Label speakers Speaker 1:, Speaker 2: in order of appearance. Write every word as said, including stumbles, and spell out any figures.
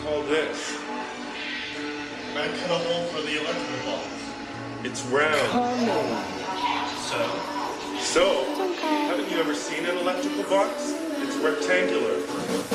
Speaker 1: call this?
Speaker 2: I cut a hole for the electrical box.
Speaker 1: It's round.
Speaker 2: So?
Speaker 1: So, haven't you ever seen an electrical box? It's rectangular.